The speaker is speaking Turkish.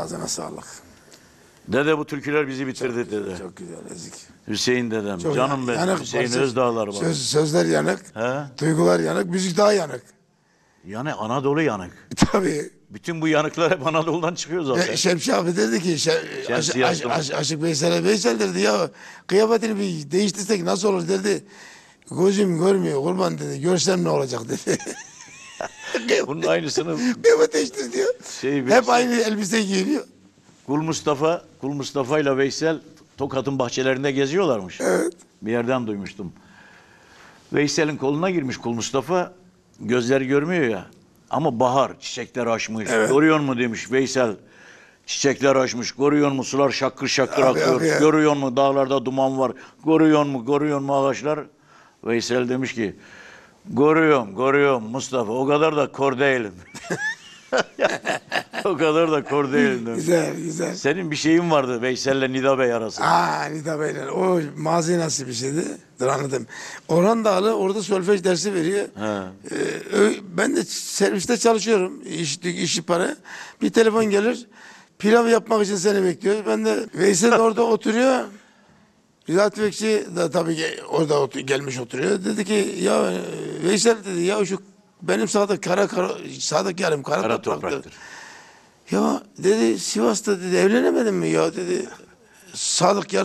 Ağzına sağlık. Dede bu türküler bizi bitirdi dede. Çok güzel ezik. Hüseyin dedem. Çok Canım benim. yanık Hüseyin parça. Özdağlar var. Sözler yanık. He? Duygular yanık. Müzik daha yanık. Yani Anadolu yanık. Tabii. Bütün bu yanıklar hep Anadolu'dan çıkıyor zaten. Şemsi abi dedi ki Şemsi Aşık Veysel'e Veysel dedi ya kıyafetini bir değiştirsek nasıl olur dedi. Gözüm görmüyor kurban dedi. Görsem ne olacak dedi. Bunun aynısını Kıyafet değiştir diyor. şey, Hep aynı elbise giyiniyor. Kul Mustafa ile Veysel Tokat'ın bahçelerinde geziyorlarmış. Evet. Bir yerden duymuştum. Veysel'in koluna girmiş Kul Mustafa. Gözleri görmüyor ya. Ama bahar, çiçekler açmış. Evet. Görüyor mu demiş Veysel. Çiçekler açmış. Görüyor mu sular şakır şakır Abi, akıyor. abi ya. Görüyor mu dağlarda duman var. Görüyor mu ağaçlar. Veysel demiş ki görüyorum Mustafa. O kadar da kor değilim. O kadar da kor değilim demiş. Güzel. Senin bir şeyin vardı Veysel'le Nida Bey arasında. Nida Bey'le. O mazi nasıl bir şeydi? Dur anladım. Orhan Dağlı orada solfej dersi veriyor. Ben de serviste çalışıyorum. İşi para. Bir telefon gelir. Pilav yapmak için seni bekliyor. Ben de Veysel de orada oturuyor. Rıza Tüfekçi de tabii ki orada gelmiş oturuyor. Dedi ki ya Veysel dedi ya şu benim sağdaki yarım kara topraktır. Ya dedi Sivas'ta dedi evlenemedin mi ya dedi. Sadık